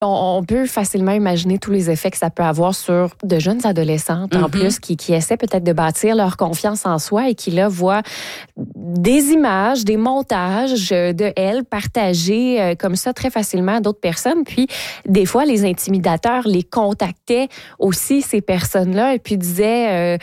On peut facilement imaginer tous les effets que ça peut avoir sur de jeunes adolescentes, en plus, qui essaient peut-être de bâtir leur confiance en soi et qui, là, voient des images, des montages de elles partagées comme ça très facilement à d'autres personnes. Puis, des fois, les intimidateurs les contactaient aussi, ces personnes-là, et puis disaient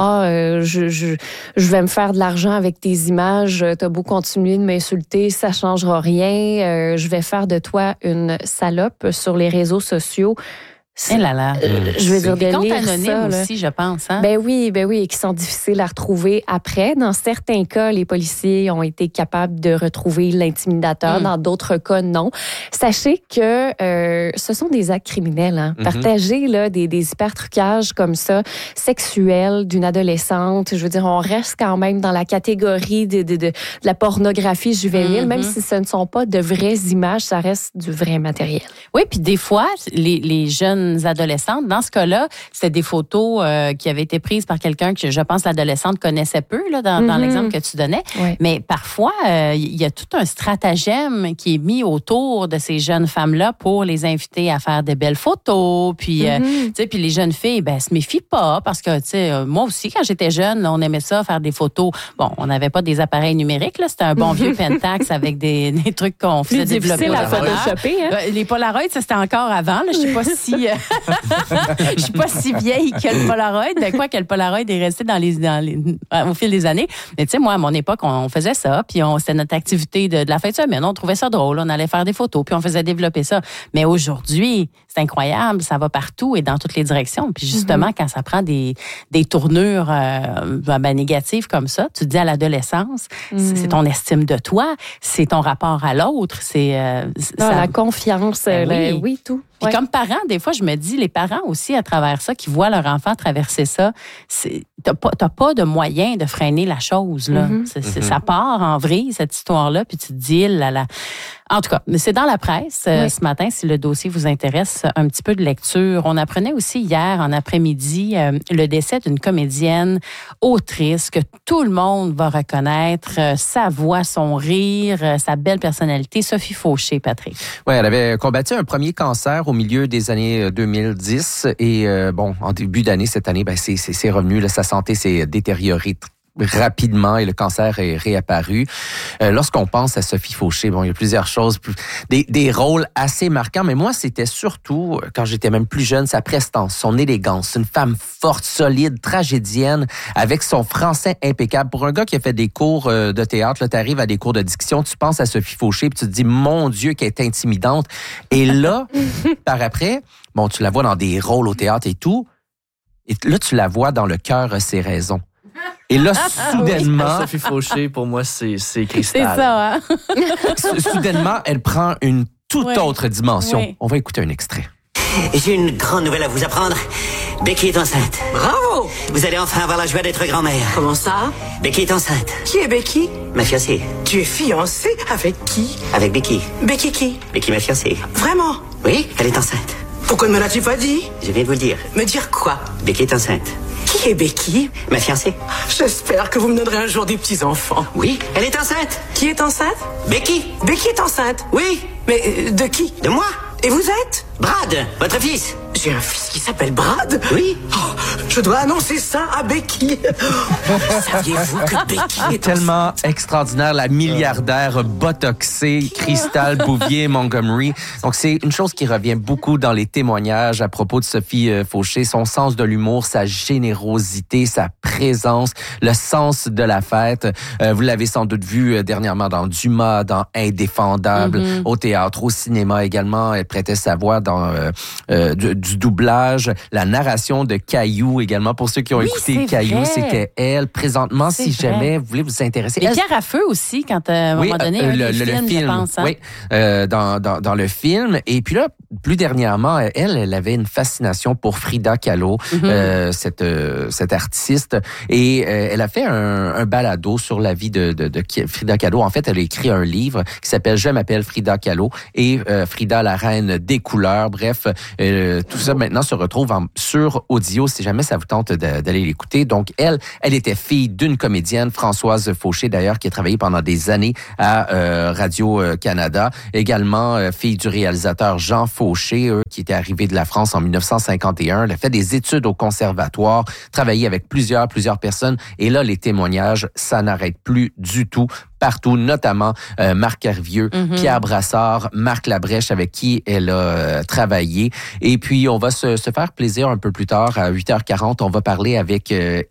je vais me faire de l'argent avec tes images, t'as beau continuer de m'insulter, ça changera rien, je vais faire de toi une salope sur les réseaux sociaux. Eh là là. Je veux dire, des de comptes lire anonymes ça, là. aussi, je pense. Hein? Ben oui, et qui sont difficiles à retrouver après. Dans certains cas, les policiers ont été capables de retrouver l'intimidateur. Dans d'autres cas, non. Sachez que ce sont des actes criminels. Hein. Partager là, des hyper-trucages comme ça, sexuels d'une adolescente, je veux dire, on reste quand même dans la catégorie de la pornographie juvénile, même si ce ne sont pas de vraies images, ça reste du vrai matériel. Oui, puis des fois, les jeunes adolescentes, dans ce cas-là, c'était des photos qui avaient été prises par quelqu'un que je pense l'adolescente connaissait peu, là, dans l'exemple que tu donnais. Oui. Mais parfois, il y a tout un stratagème qui est mis autour de ces jeunes femmes-là pour les inviter à faire de belles photos. Puis, tu sais, puis les jeunes filles, se méfient pas parce que, tu sais, moi aussi, quand j'étais jeune, là, on aimait ça, faire des photos. Bon, on n'avait pas des appareils numériques, là, c'était un bon vieux Pentax avec des trucs qu'on faisait développer. Plus difficile à photoshopper, hein? Les Polaroids, ça, c'était encore avant, là. Je sais pas si... Je suis pas si vieille que le Polaroid. Quoi que le Polaroid est resté au fil des années. Mais tu sais, moi, à mon époque, on faisait ça. Puis c'était notre activité de la fin de semaine. On trouvait ça drôle. On allait faire des photos. Puis on faisait développer ça. Mais aujourd'hui, c'est incroyable. Ça va partout et dans toutes les directions. Puis justement, quand ça prend des tournures négatives comme ça, tu te dis à l'adolescence, c'est ton estime de toi, c'est ton rapport à l'autre, la confiance, oui, tout. Puis comme parent, des fois, je me dis, les parents aussi, à travers ça, qui voient leur enfant traverser ça, t'as pas de moyen de freiner la chose, là. Ça part en vrille, cette histoire-là, puis tu te dis, là. En tout cas, c'est dans la presse ce matin, si le dossier vous intéresse, un petit peu de lecture. On apprenait aussi hier, en après-midi, le décès d'une comédienne, autrice, que tout le monde va reconnaître, sa voix, son rire, sa belle personnalité, Sophie Fauché, Patrick. Oui, elle avait combattu un premier cancer au milieu des années 2010 et en début d'année, cette année, c'est revenu, là, sa santé s'est détériorée rapidement et le cancer est réapparu. Lorsqu'on pense à Sophie Fauché, il y a plusieurs choses, des rôles assez marquants, mais moi, c'était surtout, quand j'étais même plus jeune, sa prestance, son élégance, une femme forte, solide, tragédienne, avec son français impeccable. Pour un gars qui a fait des cours de théâtre, là, t'arrives à des cours de diction, tu penses à Sophie Fauché, puis tu te dis, mon Dieu, qu'elle est intimidante. Et là, par après, tu la vois dans des rôles au théâtre et tout, et là, tu la vois dans Le cœur a ses raisons. Et là, soudainement... Sophie Fauché, pour moi, c'est Cristal. C'est ça, hein? Soudainement, elle prend une toute autre dimension. Oui. On va écouter un extrait. J'ai une grande nouvelle à vous apprendre. Becky est enceinte. Bravo! Vous allez enfin avoir la joie d'être grand-mère. Comment ça? Becky est enceinte. Qui est Becky? Ma fiancée. Tu es fiancée avec qui? Avec Becky. Becky qui? Becky, ma fiancée. Vraiment? Oui, elle est enceinte. Pourquoi ne me l'as-tu pas dit? Je viens de vous le dire. Me dire quoi? Becky est enceinte. Qui est Becky? Ma fiancée. J'espère que vous me donnerez un jour des petits-enfants. Oui, elle est enceinte. Qui est enceinte? Becky. Becky est enceinte? Oui. Mais de qui? De moi. Et vous êtes? Brad, votre fils. J'ai un fils qui s'appelle Brad? Oui. Oh, je dois annoncer ça à Becky. Saviez-vous que Becky est tellement extraordinaire, la milliardaire botoxée Cristal Bouvier-Montgomery. Donc, c'est une chose qui revient beaucoup dans les témoignages à propos de Sophie Fauché. Son sens de l'humour, sa générosité, sa présence, le sens de la fête. Vous l'avez sans doute vu dernièrement dans Dumas, dans Indéfendable, au théâtre, au cinéma également. Elle prêtait sa voix dans du doublage, la narration de Caillou également. Pour ceux qui ont écouté Caillou, c'était elle. Présentement, si jamais vous voulez vous intéresser. Et Pierre à feu aussi, quand à un moment donné, le film, je pense. Hein? Oui, dans le film. Et puis là, plus dernièrement, elle avait une fascination pour Frida Kahlo, cette artiste. Et elle a fait un balado sur la vie de Frida Kahlo. En fait, elle a écrit un livre qui s'appelle « Je m'appelle Frida Kahlo » et Frida, la reine des couleurs. Bref, tout ça maintenant se retrouve sur audio si jamais ça vous tente d'aller l'écouter. Donc, elle était fille d'une comédienne, Françoise Fauché, d'ailleurs, qui a travaillé pendant des années à Radio-Canada. Également, fille du réalisateur Jean Fauché, qui était arrivé de la France en 1951. Elle a fait des études au conservatoire, travaillé avec plusieurs personnes. Et là, les témoignages, ça n'arrête plus du tout. Partout, notamment Marc Hervieux, Pierre Brassard, Marc Labrèche, avec qui elle a travaillé. Et puis, on va se faire plaisir un peu plus tard, à 8h40. On va parler avec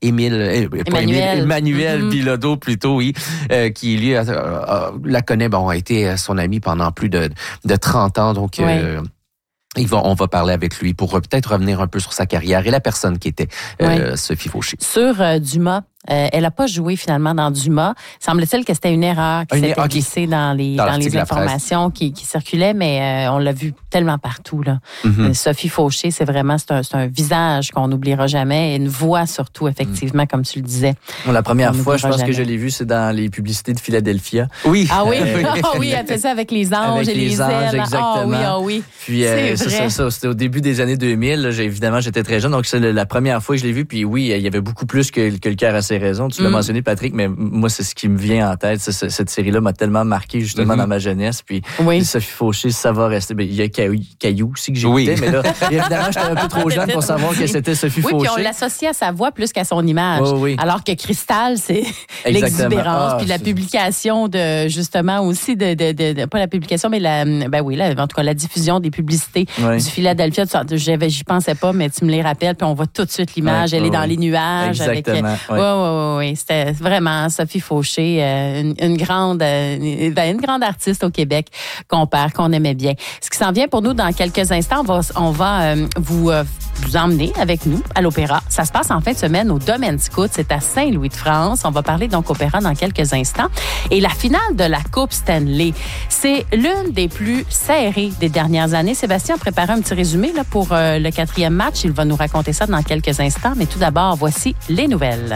Emmanuel Bilodeau, plutôt, oui, qui, lui, la connaît, a été son ami pendant plus de 30 ans. Donc, on va parler avec lui pour peut-être revenir un peu sur sa carrière et la personne qui était Sophie Fauché. Sur Dumas, elle n'a pas joué finalement dans Dumas. Semble-t-il que c'était une erreur qui s'était glissée dans les informations qui circulaient, mais on l'a vu tellement partout, là. Sophie Fauché, c'est un visage qu'on n'oubliera jamais et une voix surtout, effectivement, comme tu le disais. La première fois, je pense que je l'ai vue, c'est dans les publicités de Philadelphia. Oui. Ah oui? Oui, elle fait ça avec les anges et les ailes. Exactement. Ah oui. Puis ça, c'était au début des années 2000. Là, évidemment, j'étais très jeune, donc c'est la première fois que je l'ai vue. Puis oui, il y avait beaucoup plus que le cœur à ses raisons. Tu l'as mentionné, Patrick, mais moi, c'est ce qui me vient en tête. Cette série-là m'a tellement marqué, justement, dans ma jeunesse. Puis Sophie Fauché, ça va rester. Il y a Caillou aussi que j'ai écouté, mais là, évidemment, j'étais un peu trop jeune pour savoir que c'était Sophie Fauché. Oui, puis on l'associe à sa voix plus qu'à son image. Alors que Cristal, c'est l'exubérance, puis la publication de, justement, aussi pas la publication, mais en tout cas, la diffusion des publicités du Philadelphia. J'y pensais pas, mais tu me les rappelles, puis on voit tout de suite l'image. Elle est dans les nuages. Exactement. Oui. C'était vraiment Sophie Fauché, une grande artiste au Québec qu'on aimait bien. Ce qui s'en vient pour nous dans quelques instants, on va vous emmener avec nous à l'Opéra. Ça se passe en fin de semaine au Domaine Scout. C'est à Saint-Louis-de-France. On va parler donc opéra dans quelques instants. Et la finale de la Coupe Stanley, c'est l'une des plus serrées des dernières années. Sébastien a préparé un petit résumé là, pour le 4e match. Il va nous raconter ça dans quelques instants. Mais tout d'abord, voici les nouvelles.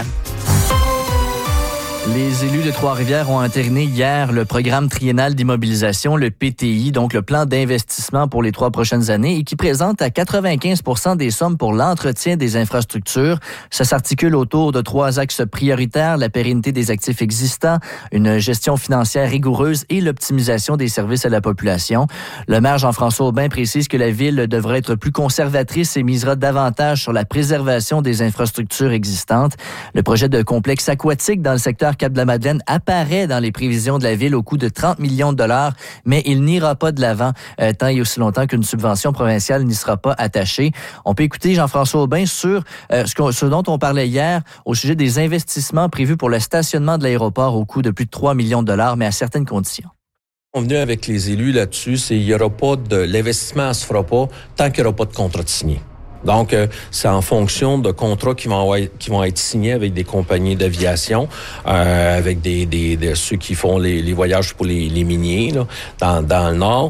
Les élus de Trois-Rivières ont entériné hier le programme triennal d'immobilisation, le PTI, donc le plan d'investissement pour les 3 prochaines années et qui présente à 95% des sommes pour l'entretien des infrastructures. Ça s'articule autour de 3 axes prioritaires, la pérennité des actifs existants, une gestion financière rigoureuse et l'optimisation des services à la population. Le maire Jean-François Aubin précise que la ville devrait être plus conservatrice et misera davantage sur la préservation des infrastructures existantes. Le projet de complexe aquatique dans le secteur Cap-de-la-Madeleine apparaît dans les prévisions de la Ville au coût de 30 millions de dollars, mais il n'ira pas de l'avant tant et aussi longtemps qu'une subvention provinciale n'y sera pas attachée. On peut écouter Jean-François Aubin sur ce dont on parlait hier au sujet des investissements prévus pour le stationnement de l'aéroport au coût de plus de 3 millions de dollars, mais à certaines conditions. Convenu avec les élus là-dessus, c'est qu'il y aura pas l'investissement ne se fera pas tant qu'il n'y aura pas de contrat de signé. Donc, c'est en fonction de contrats qui vont être signés avec des compagnies d'aviation, avec ceux qui font les voyages pour les miniers là, dans le Nord.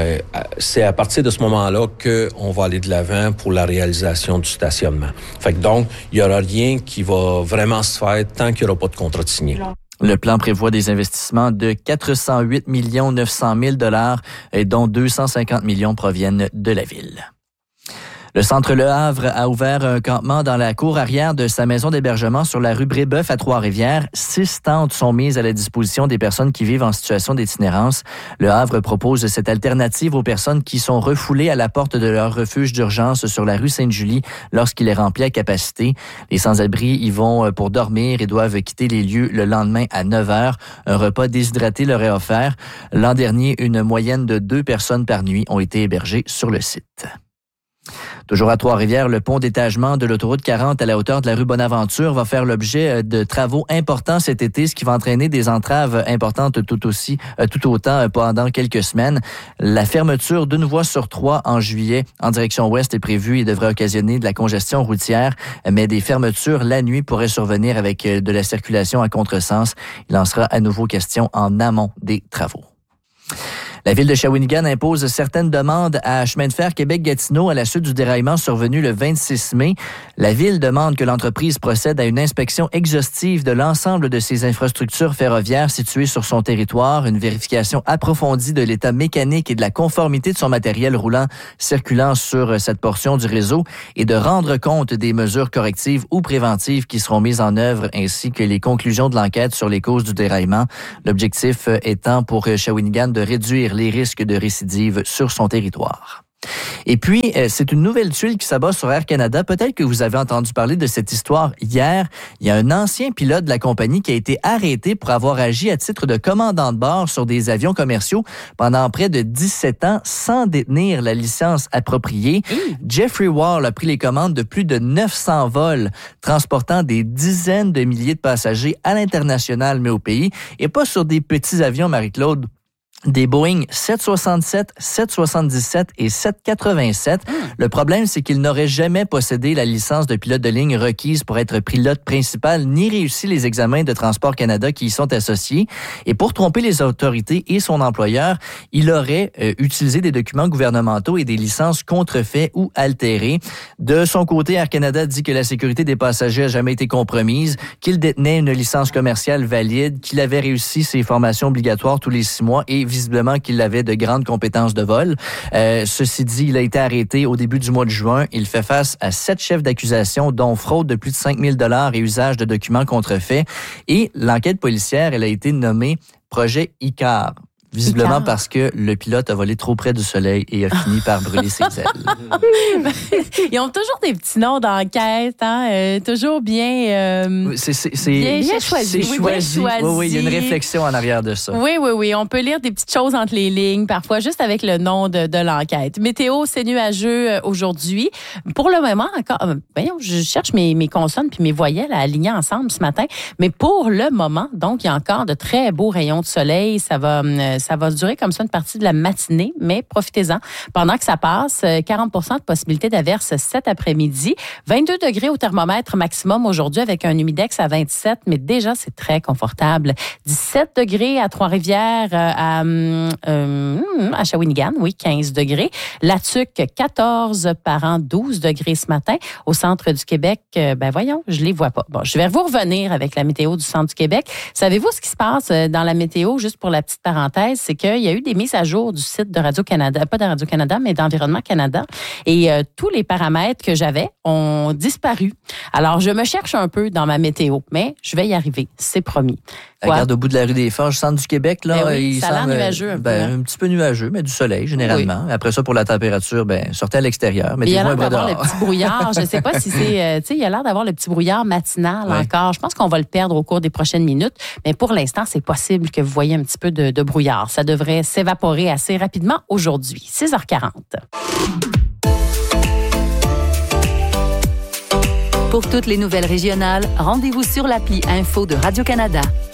C'est à partir de ce moment-là qu'on va aller de l'avant pour la réalisation du stationnement. Fait que donc, il n'y aura rien qui va vraiment se faire tant qu'il n'y aura pas de contrat de signé. Le plan prévoit des investissements de 408 900 000 $ et dont 250 millions proviennent de la Ville. Le Centre Le Havre a ouvert un campement dans la cour arrière de sa maison d'hébergement sur la rue Brébeuf à Trois-Rivières. 6 tentes sont mises à la disposition des personnes qui vivent en situation d'itinérance. Le Havre propose cette alternative aux personnes qui sont refoulées à la porte de leur refuge d'urgence sur la rue Sainte-Julie lorsqu'il est rempli à capacité. Les sans-abri y vont pour dormir et doivent quitter les lieux le lendemain à 9h. Un repas déshydraté leur est offert. L'an dernier, une moyenne de 2 personnes par nuit ont été hébergées sur le site. Toujours à Trois-Rivières, le pont d'étagement de l'autoroute 40 à la hauteur de la rue Bonaventure va faire l'objet de travaux importants cet été, ce qui va entraîner des entraves importantes tout autant pendant quelques semaines. La fermeture d'une voie sur 3 en juillet en direction ouest est prévue et devrait occasionner de la congestion routière, mais des fermetures la nuit pourraient survenir avec de la circulation à contresens. Il en sera à nouveau question en amont des travaux. La ville de Shawinigan impose certaines demandes à Chemin de fer Québec-Gatineau à la suite du déraillement survenu le 26 mai. La ville demande que l'entreprise procède à une inspection exhaustive de l'ensemble de ses infrastructures ferroviaires situées sur son territoire, une vérification approfondie de l'état mécanique et de la conformité de son matériel roulant circulant sur cette portion du réseau et de rendre compte des mesures correctives ou préventives qui seront mises en œuvre ainsi que les conclusions de l'enquête sur les causes du déraillement. L'objectif étant pour Shawinigan de réduire les risques de récidive sur son territoire. Et puis, c'est une nouvelle tuile qui s'abat sur Air Canada. Peut-être que vous avez entendu parler de cette histoire hier. Il y a un ancien pilote de la compagnie qui a été arrêté pour avoir agi à titre de commandant de bord sur des avions commerciaux pendant près de 17 ans sans détenir la licence appropriée. Jeffrey Wall a pris les commandes de plus de 900 vols transportant des dizaines de milliers de passagers à l'international mais au pays et pas sur des petits avions, Marie-Claude. Des Boeing 767, 777 et 787. Le problème, c'est qu'il n'aurait jamais possédé la licence de pilote de ligne requise pour être pilote principal, ni réussi les examens de Transport Canada qui y sont associés. Et pour tromper les autorités et son employeur, il aurait utilisé des documents gouvernementaux et des licences contrefaits ou altérées. De son côté, Air Canada dit que la sécurité des passagers n'a jamais été compromise, qu'il détenait une licence commerciale valide, qu'il avait réussi ses formations obligatoires tous les 6 mois et visiblement qu'il avait de grandes compétences de vol. Ceci dit, il a été arrêté au début du mois de juin. Il fait face à 7 chefs d'accusation, dont fraude de plus de 5 000 $ et usage de documents contrefaits. Et l'enquête policière, elle a été nommée Projet Icar. Visiblement parce que le pilote a volé trop près du soleil et a fini par brûler ses ailes. Ils ont toujours des petits noms d'enquête, hein? Toujours bien, bien choisi. C'est choisi. Oui, il y a une réflexion en arrière de ça. Oui. On peut lire des petites choses entre les lignes, parfois juste avec le nom de l'enquête. Météo, c'est nuageux aujourd'hui. Pour le moment, encore, voyons, je cherche mes consonnes puis mes voyelles à aligner ensemble ce matin. Mais pour le moment, donc, il y a encore de très beaux rayons de soleil. Ça va durer comme ça une partie de la matinée, mais profitez-en. Pendant que ça passe, 40% de possibilité d'averse cet après-midi. 22 degrés au thermomètre maximum aujourd'hui avec un humidex à 27, mais déjà, c'est très confortable. 17 degrés à Trois-Rivières, à Shawinigan, 15 degrés. La Tuque, 14 par an, 12 degrés ce matin. Au centre du Québec, voyons, je les vois pas. Bon, je vais vous revenir avec la météo du centre du Québec. Savez-vous ce qui se passe dans la météo, juste pour la petite parenthèse? C'est qu'il y a eu des mises à jour du site de Radio-Canada, pas de Radio-Canada, mais d'Environnement Canada. Et tous les paramètres que j'avais ont disparu. Alors, je me cherche un peu dans ma météo, mais je vais y arriver, c'est promis. Regarde au bout de la rue des Forges, centre du Québec, là, ça a l'air nuageux un peu. Un petit peu nuageux, mais du soleil, généralement. Oui. Après ça, pour la température, sortez à l'extérieur. Il y a l'air d'avoir le petit brouillard. Je ne sais pas si c'est... il y a l'air d'avoir le petit brouillard matinal encore. Je pense qu'on va le perdre au cours des prochaines minutes. Mais pour l'instant, c'est possible que vous voyez un petit peu de brouillard. Ça devrait s'évaporer assez rapidement aujourd'hui. 6h40. Pour toutes les nouvelles régionales, rendez-vous sur l'appli Info de Radio-Canada.